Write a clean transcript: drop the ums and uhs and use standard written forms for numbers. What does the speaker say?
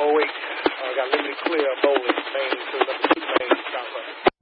Oh, wait. I got limited clear mode. Main, so number 2 main, stop up.